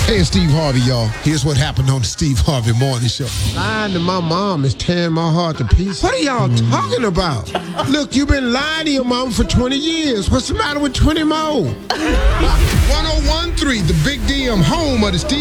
Hey, it's Steve Harvey, y'all. Here's what happened on the Steve Harvey Morning Show. Lying to my mom is tearing my heart to pieces. What are y'all talking about? Look, you've been lying to your mom for 20 years. What's the matter with 20 more? 1013, the Big DM, home of the Steve